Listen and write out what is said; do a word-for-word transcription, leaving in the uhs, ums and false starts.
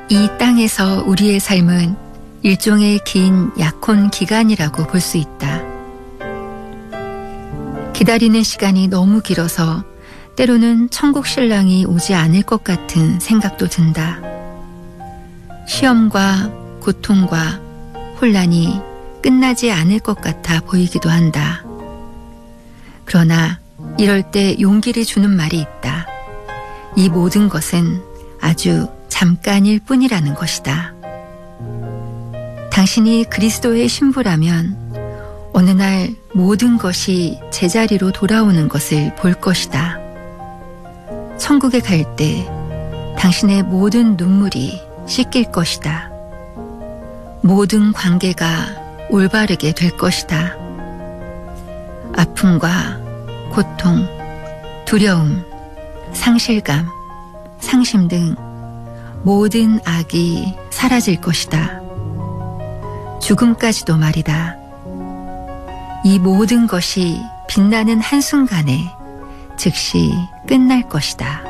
이 땅에서 우리의 삶은 일종의 긴 약혼 기간이라고 볼 수 있다. 기다리는 시간이 너무 길어서 때로는 천국 신랑이 오지 않을 것 같은 생각도 든다. 시험과 고통과 혼란이 끝나지 않을 것 같아 보이기도 한다. 그러나 이럴 때 용기를 주는 말이 있다. 이 모든 것은 아주 잠깐일 뿐이라는 것이다. 당신이 그리스도의 신부라면 어느 날 모든 것이 제자리로 돌아오는 것을 볼 것이다. 천국에 갈 때 당신의 모든 눈물이 씻길 것이다. 모든 관계가 올바르게 될 것이다. 아픔과 고통, 두려움, 상실감, 상심 등 모든 악이 사라질 것이다. 죽음까지도 말이다. 이 모든 것이 빛나는 한순간에 즉시 끝날 것이다.